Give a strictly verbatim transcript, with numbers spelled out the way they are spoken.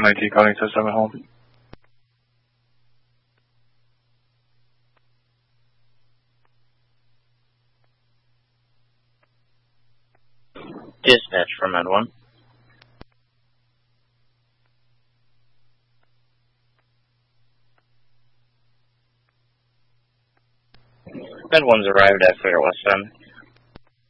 twenty-two calling system at home. Dispatch from Med one. Med one's arrived at Clear West End.